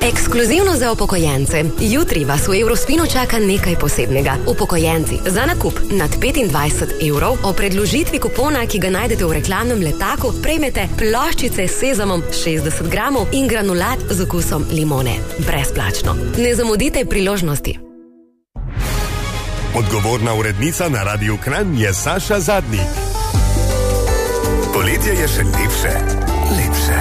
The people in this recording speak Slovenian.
Ekskluzivno za upokojence. Jutri vas v Eurospinu čaka nekaj posebnega. Upokojenci, za nakup nad 25 evrov o predložitvi kupona, ki ga najdete v reklamnem letaku, prejmete ploščice s sezamom 60 gramov in granulat z okusom limone. Brezplačno. Ne zamudite priložnosti. Odgovorna urednica na Radiu Kranj je Saša Zadnik. Poletje je še lepše. Lepše.